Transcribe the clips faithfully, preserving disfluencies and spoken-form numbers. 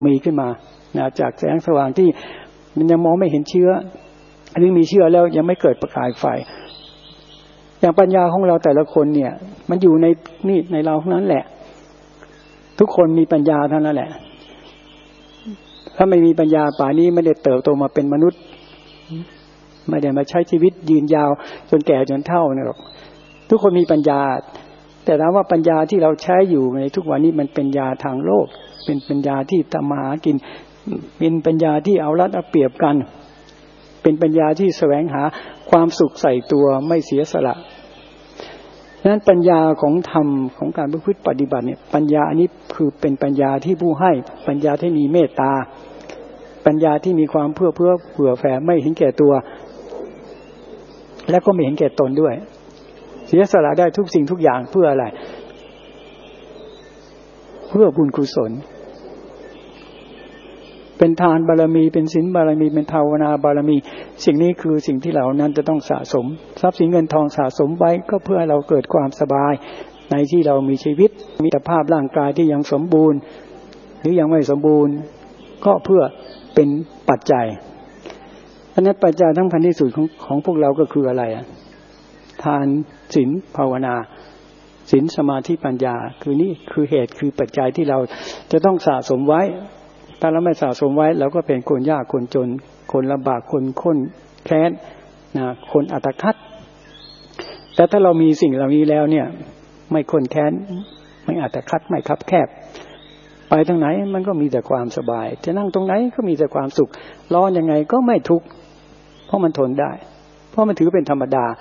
มีขึ้นมานะจากแสงสว่างที่มันยังมองไม่เห็นเชื้อหรือมีเชื้อแล้วยังไม่เกิดประกายไฟอย่างปัญญาของเราแต่ละคนเนี่ยมันอยู่ในนี่ในเราเท่านั้นแหละทุกคนมีปัญญาเท่านั้นแหละถ้าไม่มีปัญญาป่านี้ไม่ได้เติบโตมาเป็นมนุษย์ไม่ได้มาใช้ชีวิตยืนยาวจนแก่จนเฒ่านะหรอกทุกคนมีปัญญาแต่ถามว่าปัญญาที่เราใช้อยู่ในทุกวันนี้มันเป็นปัญญาทางโลกเป็นปัญญาที่ทำมาหากินเป็นปัญญาที่เอารัดเอาเปรียบกันเป็นปัญญาที่แสวงหาความสุขใส่ตัวไม่เสียสละฉะนั้นปัญญาของธรรมของการประพฤติปฏิบัติเนี่ยปัญญาอันนี้คือเป็นปัญญาที่ผู้ให้ปัญญาที่มีเมตตาปัญญาที่มีความเพื่อเพื่อเผื่อแผ่ไม่เห็นแก่ตัวและก็ไม่เห็นแก่ตนด้วยเสียสละได้ทุกสิ่งทุกอย่างเพื่ออะไรเพื่อบุญกุศลเป็นทานบารมีเป็นศีลบารมีเป็นภาวนาบารมีสิ่งนี้คือสิ่งที่เรานั้นจะต้องสะสมทรัพย์สินเงินทองสะสมไว้ก็เพื่อให้เราเกิดความสบายในที่เรามีชีวิตมีสภาพร่างกายที่ยังสมบูรณ์หรือยังไม่สมบูรณ์ก็เพื่อเป็นปัจจัยอันนั้นปัจจัยทั้งพันที่สุดของของพวกเราก็คืออะไรอ่ะทานศีลภาวนาศีลสมาธิปัญญาคือนี่คือเหตุคือปัจจัยที่เราจะต้องสะสมไว้ถ้าเราไม่สะสมไว้เราก็เป็นคนยากคนจนคนลำบากคนข้นแค้นนะคนอัตคัดแต่ถ้าเรามีสิ่งเหล่านี้แล้วเนี่ยไม่ข้นแค้นไม่อัตคัดไม่คับแคบไปทางไหนมันก็มีแต่ความสบายจะนั่งตรงไหนก็มีแต่ความสุขร้อนยังไงก็ไม่ทุกข์เพราะมันทนได้เพราะมันถือเป็นธรรมดา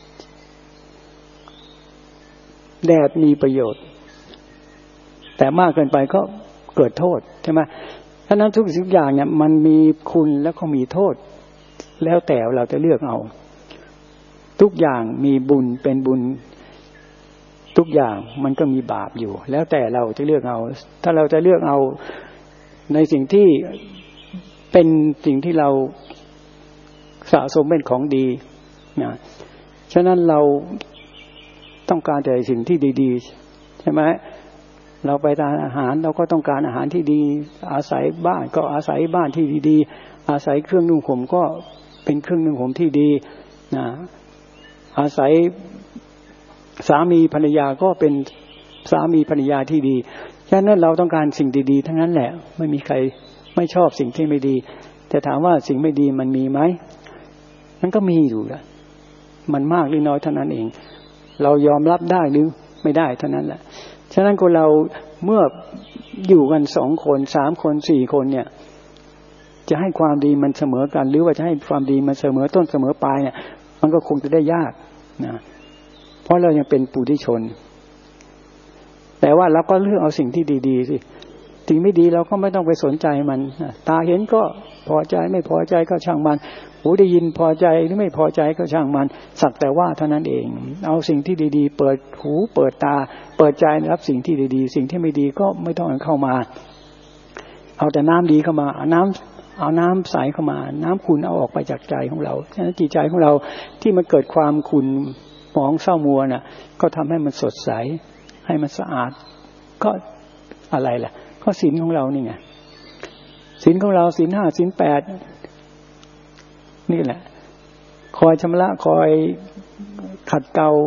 แดดมีประโยชน์แต่มากเกินไปก็เกิดโทษใช่ไหมฉะนั้นทุกสิ่งอย่างเนี่ยมันมีคุณแล้วก็มีโทษแล้วแต่เราจะเลือกเอาทุกอย่างมีบุญเป็นบุญทุกอย่างมันก็มีบาปอยู่แล้วแต่เราจะเลือกเอาถ้าเราจะเลือกเอาในสิ่งที่เป็นสิ่งที่เราสะสมเป็นของดีนะฉะนั้นเราต้องการแต่สิ่งที่ดีๆใช่ไหมเราไปทานอาหารเราก็ต้องการอาหารที่ดีอาศัยบ้านก็อาศัยบ้านที่ดีๆอาศัยเครื่องนุ่งห่มก็เป็นเครื่องนุ่งห่มที่ดีนะอาศัยสามีภรรยาก็เป็นสามีภรรยาที่ดีฉะนั้นเราต้องการสิ่งดีๆทั้งนั้นแหละไม่มีใครไม่ชอบสิ่งที่ไม่ดีแต่ถามว่าสิ่งไม่ดีมันมีไหมมันก็มีอยู่ละมันมากหรือน้อยเท่านั้นเองเรายอมรับได้หรือไม่ได้เท่านั้นแหละฉะนั้นคนเราเมื่ออยู่กันสองคนสามคนสี่คนเนี่ยจะให้ความดีมันเสมอกันหรือว่าจะให้ความดีมันเสมอต้นเสมอปลายเนี่ยมันก็คงจะได้ยากนะเพราะเรายังเป็นปุถุชนแต่ว่าเราก็เลือกเอาสิ่งที่ดีๆสิสิ่งไม่ดีเราก็ไม่ต้องไปสนใจมันตาเห็นก็พอใจไม่พอใจก็ช่างมันหูได้ยินพอใจหรือไม่พอใจก็ช่างมันสักแต่ว่าเท่านั้นเองเอาสิ่งที่ดีๆเปิดหูเปิดตาเปิดใจรับสิ่งที่ดีๆสิ่งที่ไม่ดีก็ไม่ต้องเข้ามาเอาแต่น้ำดีเข้ามาเอาน้ำเอาน้ำใสเข้ามาน้ำขุ่นเอาออกไปจากใจของเราฉะนั้นจิตใจของเราที่มันเกิดความขุ่นหมองเศร้ามัวน่ะก็ทำให้มันสดใสให้มันสะอาดก็อะไรล่ะก็ศีลของเรานี่ไงศีลของเราศีลห้าศีลแปดนี่แหละคอยชำระคอยขัดเกลา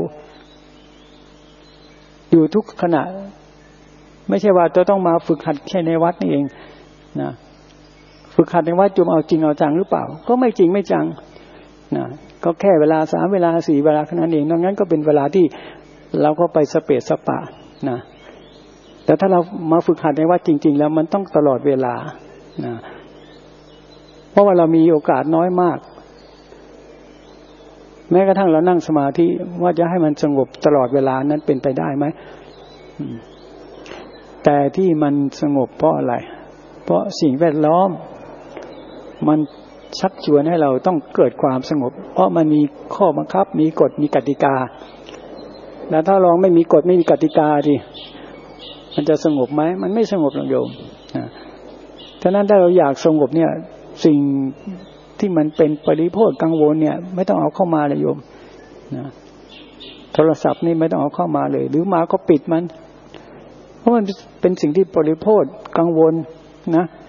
อยู่ทุกขณะไม่ใช่ว่าจะต้องมาฝึกหัดแค่ในวัดนี่เองนะฝึกหัดในวัดจุ่มเอาจริงเอาจังหรือเปล่าก็ไม่จริงไม่จังนะก็แค่เวลาสามเวลาสี่เวลาแค่นั้นเองนอกนั้นก็เป็นเวลาที่เราก็ไปสเปซสปะนะแต่ถ้าเรามาฝึกหัดในวัดจริงๆแล้วมันต้องตลอดเวลานะเพราะว่าเรามีโอกาสน้อยมากแม้กระทั่งเรานั่งสมาธิว่าจะให้มันสงบตลอดเวลานั้นเป็นไปได้ไหมแต่ที่มันสงบเพราะอะไรเพราะสิ่งแวดล้อมมันชักชวนให้เราต้องเกิดความสงบเพราะมันมีข้อบังคับมีกฎมีกติกาแล้วถ้าลองไม่มีกฎไม่มีกติกาดิมันจะสงบไหมมันไม่สงบหรอกโยมฉะนั้นถ้าเราอยากสงบเนี่ยสิ่งที่มันเป็นปริโภคกังวลเนี่ยไม่ต้องเอาเข้ามาเลยโยมนะโทรศัพท์นี่ไม่ต้องเอาเข้ามาเลยหรือมาก็ปิดมันเพราะมันเป็นสิ่งที่ปริโภคกังวลนะ